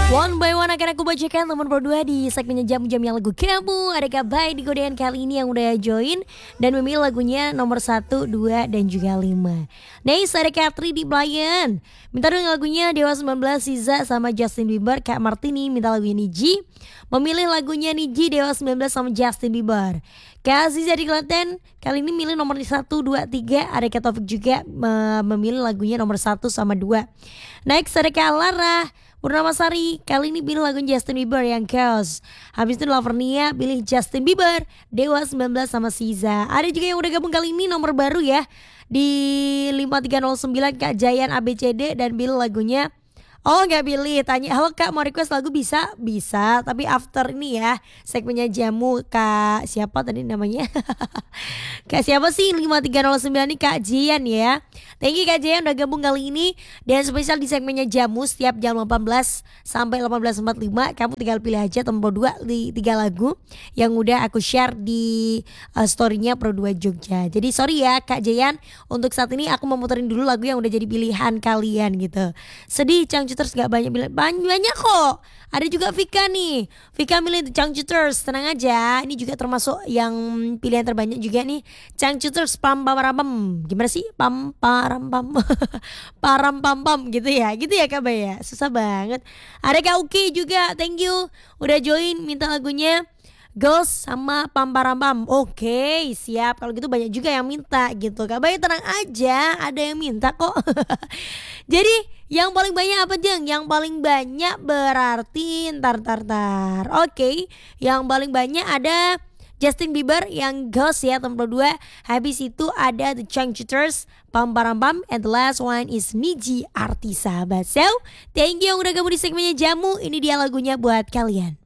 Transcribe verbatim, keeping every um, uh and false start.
One by one akan aku bacakan nomor berdua di segmennya jam-jam yang lagu kamu. Ada Kak Bay di godean kali ini yang udah join dan memilih lagunya nomor satu, dua, dan juga lima. Nice, ada Kak Tri di Brian. Minta dong lagunya Dewa sembilan belas Siza sama Justin Bieber. Kak Martini minta lagunya Niji. Memilih lagunya Niji Dewa sembilan belas sama Justin Bieber. Kak Aziza di Klaten kali ini milih nomor satu, dua, tiga. Ada Kak Taufik juga memilih lagunya nomor satu sama dua. Next ada Kak Lara Purnama Sari kali ini pilih lagu Justin Bieber yang Chaos. Habis itu Lavernia pilih Justin Bieber Dewa sembilan belas sama Siza. Ada juga yang udah gabung kali ini nomor baru ya di lima tiga nol sembilan Kak Jayan A B C D dan pilih lagunya. Oh gak pilih, tanya halo Kak mau request lagu bisa? Bisa, tapi after ini ya segmennya jamu Kak siapa tadi namanya? Kak siapa sih lima tiga nol sembilan ini Kak Jian ya. Thank you Kak Jian udah gabung kali ini. Dan spesial di segmennya jamu setiap jam delapan belas sampai delapan belas empat puluh lima kamu tinggal pilih aja nomor dua di tiga lagu yang udah aku share di uh, storynya Pro dua Jogja. Jadi sorry ya Kak Jian, untuk saat ini aku mau muterin dulu lagu yang udah jadi pilihan kalian gitu. Sedih Changcuters gak banyak bilang banyak, banyak kok. Ada juga Vika nih. Vika milih Changcuters, tenang aja. Ini juga termasuk yang pilihan terbanyak juga nih. Changcuters pam pam pam pam. Gimana sih? Pam param pam. Param pam pam gitu ya. Gitu ya Kak Bay ya. Susah banget. Ada Kak Uki juga. Thank you udah join minta lagunya Girls sama Pam Param Pam. Oke siap. Kalau gitu banyak juga yang minta gitu Kak Bay, tenang aja. Ada yang minta kok. Jadi yang paling banyak apa Jeng? Yang paling banyak berarti Ntar tar tar Oke, yang paling banyak ada Justin Bieber yang Ghost ya nomor dua. Habis itu ada The Changcuters Pam Param Pam. And the last one is Niji Arti Sahabat. So thank you yang udah gabung di segmennya jamu. Ini dia lagunya buat kalian.